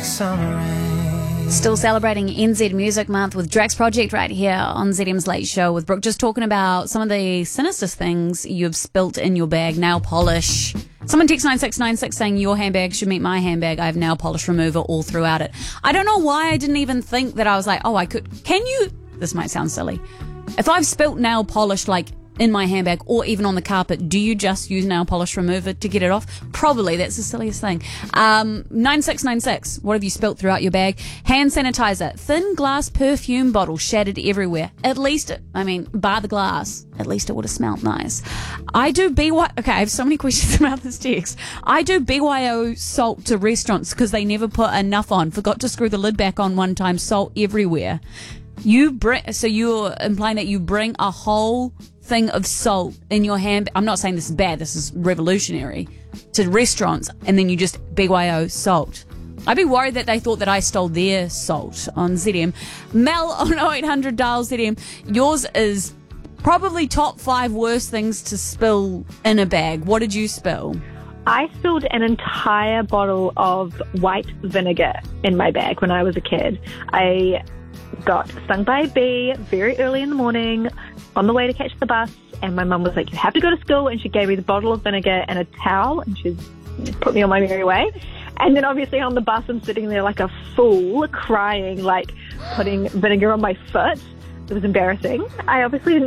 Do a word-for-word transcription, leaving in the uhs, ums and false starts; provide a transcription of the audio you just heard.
summer rain. Still celebrating N Z Music Month with Drax Project right here on Z M's Late Show with Brooke. Just talking about some of the sinister things you've spilt in your bag. Nail polish. Someone text nine six nine six saying your handbag should meet my handbag. I have nail polish remover all throughout it. I don't know why I didn't even think that I was like, oh, I could. Can you? This might sound silly. If I've spilt nail polish like in my handbag or even on the carpet, do you just use nail polish remover to get it off? Probably. That's the silliest thing. Um, nine six nine six, what have you spilt throughout your bag? Hand sanitizer. Thin glass perfume bottle shattered everywhere. At least, it, I mean, bar the glass, at least it would have smelled nice. I do B Y... Okay, I have so many questions about this text. I do B Y O salt to restaurants because they never put enough on. Forgot to screw the lid back on one time. Salt everywhere. You bring... So you're implying that you bring a whole thing of salt in your hand. I'm not saying this is bad, this is revolutionary, to restaurants, and then you just B Y O salt. I'd be worried that they thought that I stole their salt on Z M. Mel on oh eight hundred dial Z M. Yours is probably top five worst things to spill in a bag. What did you spill? I spilled an entire bottle of white vinegar in my bag when I was a kid. I got stung by a bee very early in the morning on the way to catch the bus, and my mum was like, you have to go to school, and she gave me the bottle of vinegar and a towel, and she put me on my merry way. And then obviously on the bus I'm sitting there like a fool, crying, like putting vinegar on my foot. It was embarrassing. I obviously didn't